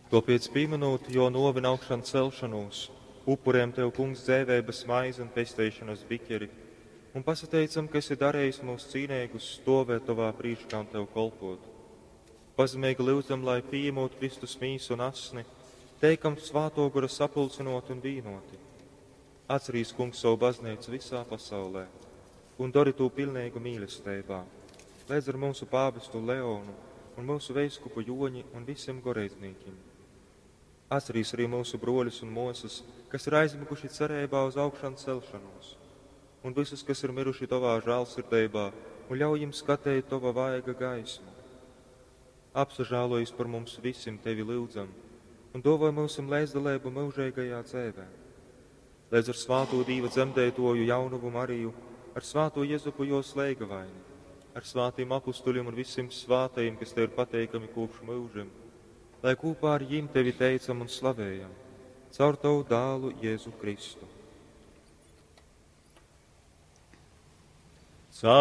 Topiec pieminot, jo novina augšana celšanos, upuriem tev, kungs, dzēvēbas maizi un pestēšanas biķeri, un pasateicam, ka esi darējis mūs cīnīgus stovēt tavā prīškā un tev kolpot. Pazemīgi lūdzam, lai pieņemot Kristus mīsu un asni, teikam svāto gara sapulcinot un vīnoti. Atcerīs, kungs, savu baznīcu visā pasaulē un dari to pilnīgu mīlestībā, līdz ar mūsu pāvestu Leonu un mūsu veiskupu Joņi un visiem goreiznīkiem. Atcerīs arī mūsu broļus un mosas, kas ir aizmiguši cerībā uz augšanu celšanos, un visus, kas ir miruši tavā žēlsirdībā, un ļauj jums skatīt tava vaiga gaismu. Apsažālojies par mums visiem tevi lūdzam, un dāvā mūsim līdzdalību mūžīgajā dzīvē. Līdz ar svāto Dieva dzemdētoju Jaunumu Mariju, ar svāto Jezupu jo slēgavaini, ar svātiem apustuļiem un visiem svātajiem, kas te ir pateikami kopš mūžiem, lai kopā ar jiem tevi teicam un slavējam, caur tavu dālu Jēzu Kristu.